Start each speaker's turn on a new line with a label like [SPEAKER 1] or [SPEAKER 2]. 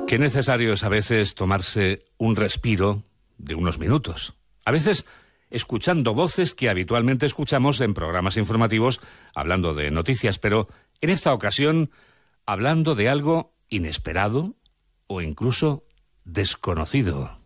[SPEAKER 1] Qué necesario es a veces tomarse un respiro de unos minutos. A veces escuchando voces que habitualmente escuchamos en programas informativos hablando de noticias, pero en esta ocasión hablando de algo inesperado o incluso desconocido.